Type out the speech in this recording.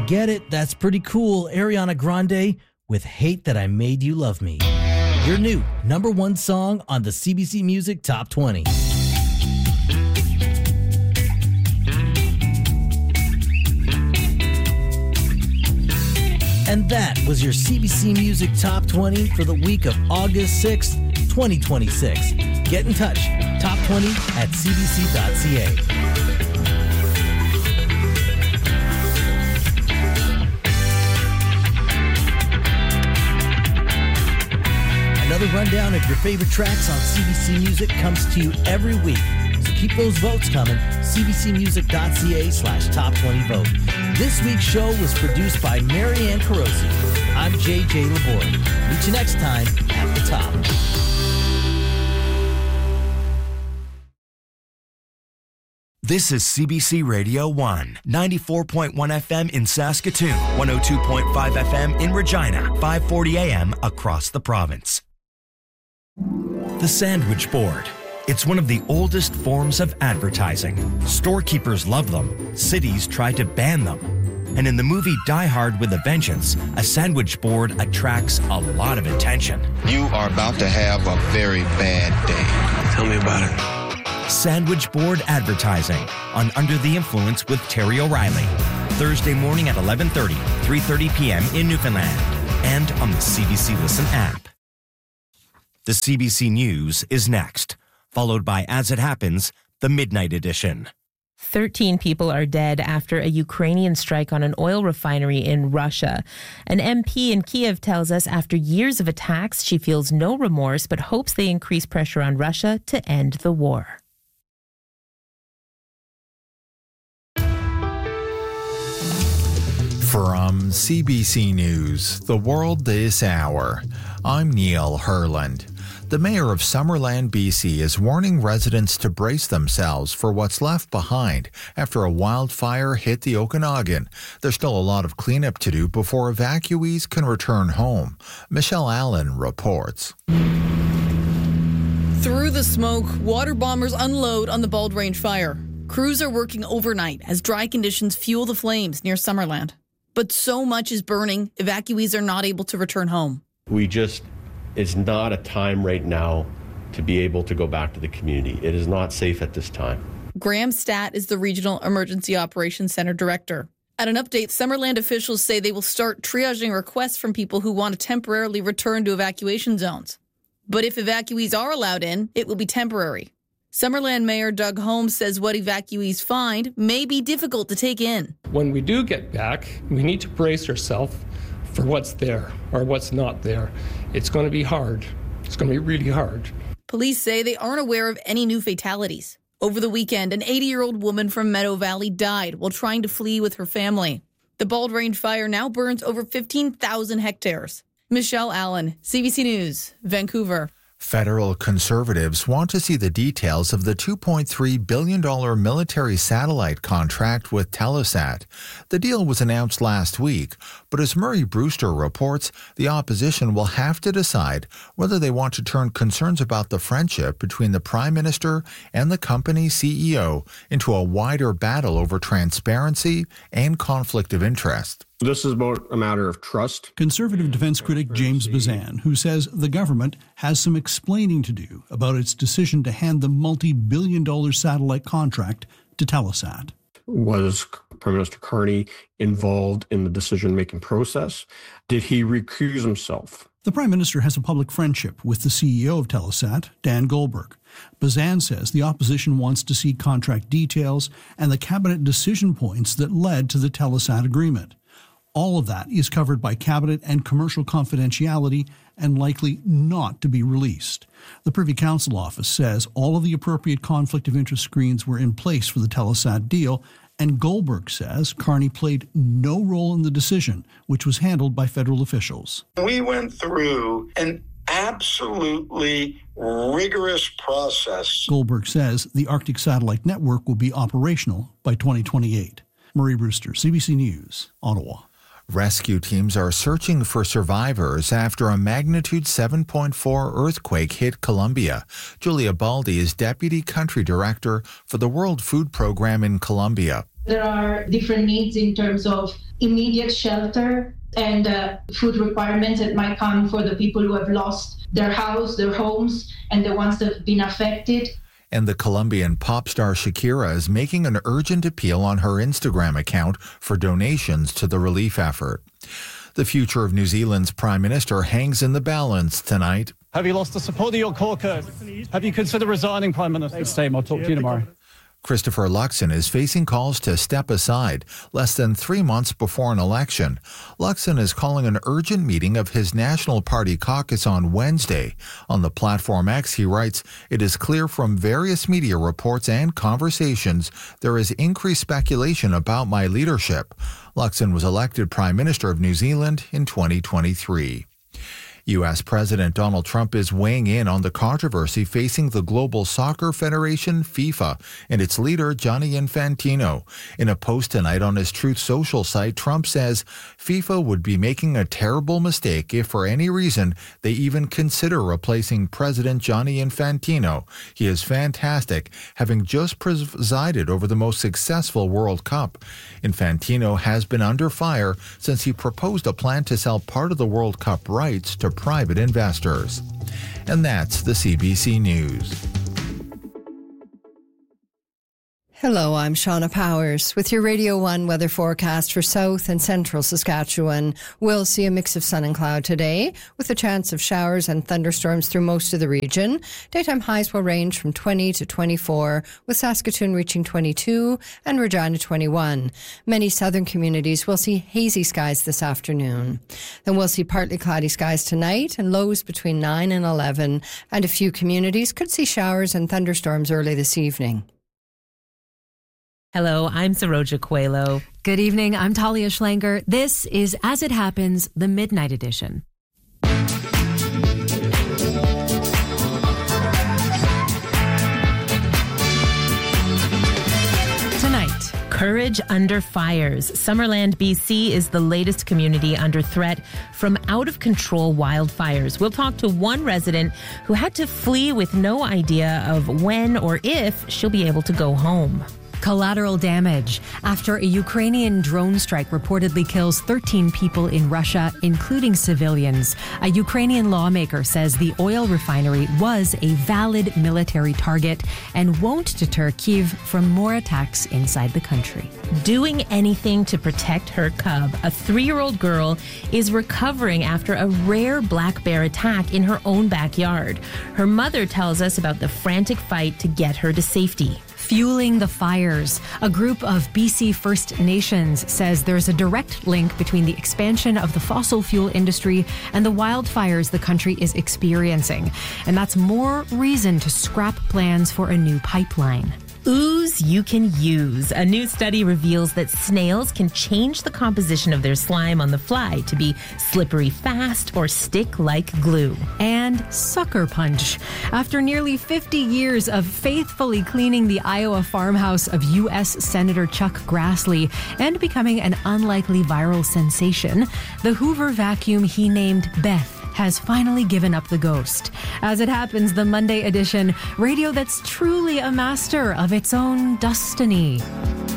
get it. That's pretty cool. Ariana Grande with Hate That I Made You Love Me. Your new number one song on the CBC Music Top 20. And that was your CBC Music Top 20 for the week of August 6th, 2026. Get in touch. Top 20 at cbc.ca. Another rundown of your favorite tracks on CBC Music comes to you every week. So keep those votes coming. cbcmusic.ca/top20vote. This week's show was produced by Marianne Carosi. I'm JJ Laborde. Meet you next time at the top. This is CBC Radio 1, 94.1 FM in Saskatoon, 102.5 FM in Regina, 540 AM across the province. The sandwich board. It's one of the oldest forms of advertising. Storekeepers love them. Cities try to ban them. And in the movie Die Hard with a Vengeance, a sandwich board attracts a lot of attention. You are about to have a very bad day. Tell me about it. Sandwich board advertising on Under the Influence with Terry O'Reilly. Thursday morning at 11:30, 3:30 p.m. in Newfoundland. And on the CBC Listen app. The CBC News is next, followed by As It Happens, the Midnight Edition. 13 people are dead after a Ukrainian strike on an oil refinery in Russia. An MP in Kiev tells us after years of attacks, she feels no remorse but hopes they increase pressure on Russia to end the war. From CBC News, The World This Hour, I'm Neil Herland. The mayor of Summerland, BC is warning residents to brace themselves for what's left behind after a wildfire hit the Okanagan. There's still a lot of cleanup to do before evacuees can return home. Michelle Allen reports. Through the smoke, water bombers unload on the Bald Range fire. Crews are working overnight as dry conditions fuel the flames near Summerland. But so much is burning, evacuees are not able to return home. It's not a time right now to be able to go back to the community. It is not safe at this time. Graham Statt is the Regional Emergency Operations Center Director. At an update, Summerland officials say they will start triaging requests from people who want to temporarily return to evacuation zones. But if evacuees are allowed in, it will be temporary. Summerland Mayor Doug Holmes says what evacuees find may be difficult to take in. When we do get back, we need to brace ourselves for what's there or what's not there. It's going to be hard. It's going to be really hard. Police say they aren't aware of any new fatalities. Over the weekend, an 80-year-old woman from Meadow Valley died while trying to flee with her family. The Bald Range fire now burns over 15,000 hectares. Michelle Allen, CBC News, Vancouver. Federal Conservatives want to see the details of the $2.3 billion military satellite contract with Telesat. The deal was announced last week, but as Murray Brewster reports, the opposition will have to decide whether they want to turn concerns about the friendship between the Prime Minister and the company's CEO into a wider battle over transparency and conflict of interest. This is about a matter of trust. Conservative defense critic James Bazan, who says the government has some explaining to do about its decision to hand the multi-billion-dollar satellite contract to Telesat. Was Prime Minister Carney involved in the decision-making process? Did he recuse himself? The Prime Minister has a public friendship with the CEO of Telesat, Dan Goldberg. Bazan says the opposition wants to see contract details and the cabinet decision points that led to the Telesat agreement. All of that is covered by cabinet and commercial confidentiality and likely not to be released. The Privy Council office says all of the appropriate conflict of interest screens were in place for the Telesat deal, and Goldberg says Carney played no role in the decision, which was handled by federal officials. We went through an absolutely rigorous process. Goldberg says the Arctic Satellite Network will be operational by 2028. Murray Brewster, CBC News, Ottawa. Rescue teams are searching for survivors after a magnitude 7.4 earthquake hit Colombia. Julia Baldi is Deputy Country Director for the World Food Program in Colombia. There are different needs in terms of immediate shelter and food requirements that might come for the people who have lost their house, their homes, and the ones that have been affected. And the Colombian pop star Shakira is making an urgent appeal on her Instagram account for donations to the relief effort. The future of New Zealand's Prime Minister hangs in the balance tonight. Have you lost the support of your caucus? Have you considered resigning, Prime Minister? Thanks, I'll talk to you tomorrow. Christopher Luxon is facing calls to step aside less than 3 months before an election. Luxon is calling an urgent meeting of his National Party caucus on Wednesday. On the platform X, he writes, "It is clear from various media reports and conversations there is increased speculation about my leadership." Luxon was elected Prime Minister of New Zealand in 2023. U.S. President Donald Trump is weighing in on the controversy facing the Global Soccer Federation, FIFA, and its leader, Gianni Infantino. In a post tonight on his Truth Social site, Trump says FIFA would be making a terrible mistake if for any reason they even consider replacing President Gianni Infantino. He is fantastic, having just presided over the most successful World Cup. Infantino has been under fire since he proposed a plan to sell part of the World Cup rights to private investors. And that's the CBC News. Hello, I'm Shauna Powers with your Radio 1 weather forecast for south and central Saskatchewan. We'll see a mix of sun and cloud today with a chance of showers and thunderstorms through most of the region. Daytime highs will range from 20 to 24, with Saskatoon reaching 22 and Regina 21. Many southern communities will see hazy skies this afternoon. Then we'll see partly cloudy skies tonight and lows between 9 and 11, and a few communities could see showers and thunderstorms early this evening. Hello, I'm Saroja Coelho. Good evening, I'm Talia Schlanger. This is As It Happens, the Midnight Edition. Tonight, Courage Under Fires. Summerland, BC is the latest community under threat from out-of-control wildfires. We'll talk to one resident who had to flee with no idea of when or if she'll be able to go home. Collateral damage after a Ukrainian drone strike reportedly kills 13 people in Russia, including civilians. A Ukrainian lawmaker says the oil refinery was a valid military target and won't deter Kyiv from more attacks inside the country. Doing anything to protect her cub, a 3-year-old girl is recovering after a rare black bear attack in her own backyard. Her mother tells us about the frantic fight to get her to safety. Fueling the fires. A group of BC First Nations says there's a direct link between the expansion of the fossil fuel industry and the wildfires the country is experiencing. And that's more reason to scrap plans for a new pipeline. Ooze you can use. A new study reveals that snails can change the composition of their slime on the fly to be slippery fast or stick like glue. And sucker punch. After nearly 50 years of faithfully cleaning the Iowa farmhouse of U.S. Senator Chuck Grassley and becoming an unlikely viral sensation, the Hoover vacuum he named Beth has finally given up the ghost. As It Happens, the Monday edition, radio that's truly a master of its own destiny.